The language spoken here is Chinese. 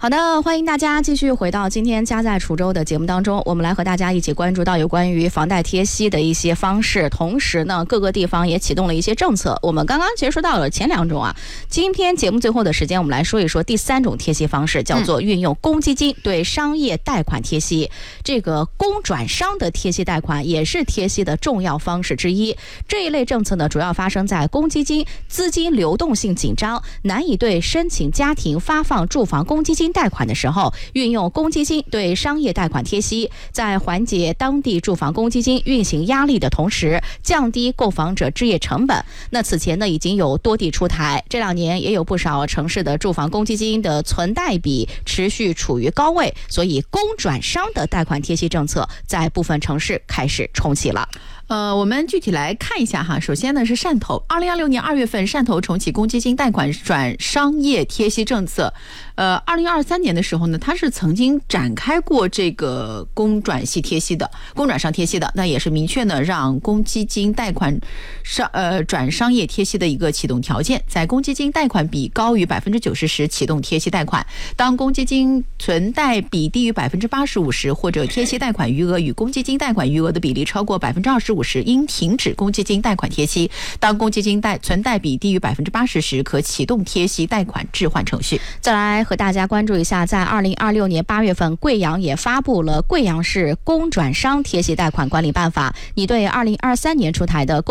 好的，欢迎大家继续回到今天家在滁州的节目当中，我们来和大家一起关注到有关于房贷贴息的一些方式，同时呢，各个地方也启动了一些政策。我们刚刚其实说到了前2种啊，今天节目最后的时间，我们来说一说第3种贴息方式，叫做运用公积金对商业贷款贴息。这个公转商的贴息贷款也是贴息的重要方式之一。这一类政策呢，主要发生在公积金资金流动性紧张，难以对申请家庭发放住房公积金贷款的时候，运用公积金对商业贷款贴息，在缓解当地住房公积金运行压力的同时，降低购房者置业成本。那此前呢，已经有多地出台，这2年也有不少城市的住房公积金的存贷比持续处于高位，所以公转商的贷款贴息政策在部分城市开始重启了。 我们具体来看一下哈。首先呢是汕头，2026年2月份，汕头重启公积金贷款转商业贴息政策。2023年的时候呢，它是曾经展开过这个公转商贴息的，那也是明确呢让公积金贷款转商业贴息的一个启动条件，在公积金贷款比高于90%时启动贴息贷款，当公积金存贷比低于85%时，或者贴息贷款余额与公积金贷款余额的比例超过25%时，应停止公积金贷款贴息。当公积金存贷比低于80%时，可启动贴息贷款置换程序。 再来和大家关注一下，在2026年8月份，贵阳也发布了《贵阳市公转商贴息贷款管理办法》，拟对2023年出台的